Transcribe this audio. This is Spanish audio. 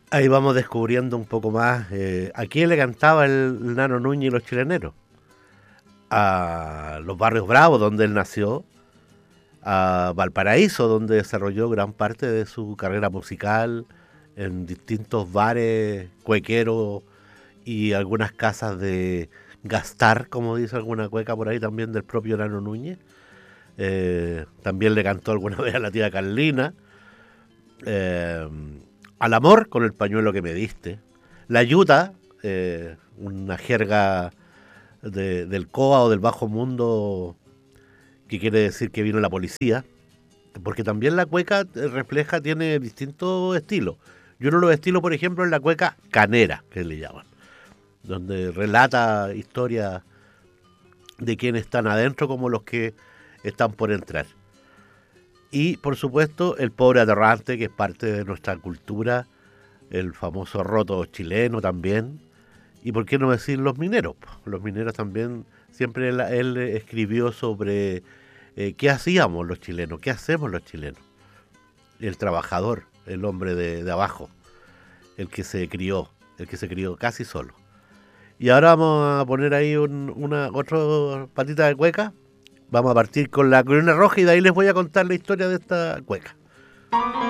Ahí vamos descubriendo un poco más a quién le cantaba el Nano Núñez y los chileneros. A los barrios bravos donde él nació, a Valparaíso donde desarrolló gran parte de su carrera musical, en distintos bares, cuequeros y algunas casas de gastar, como dice alguna cueca por ahí también del propio Nano Núñez. También le cantó alguna vez a la tía Carlina. eh, Al amor con el pañuelo que me diste. La yuta, una jerga del COA o del bajo mundo, que quiere decir que vino la policía, porque también la cueca refleja, tiene distintos estilos. Yo no lo estilo, por ejemplo, en la cueca canera, que le llaman, donde relata historias de quienes están adentro como los que están por entrar. Y por supuesto el pobre atorrante, que es parte de nuestra cultura, el famoso roto chileno también. Y por qué no decir los mineros. Los mineros también, siempre él escribió sobre qué hacíamos los chilenos, qué hacemos los chilenos. El trabajador, el hombre de abajo, el que se crió casi solo. Y ahora vamos a poner ahí otra patita de cueca. Vamos a partir con la corona roja y de ahí les voy a contar la historia de esta cueca.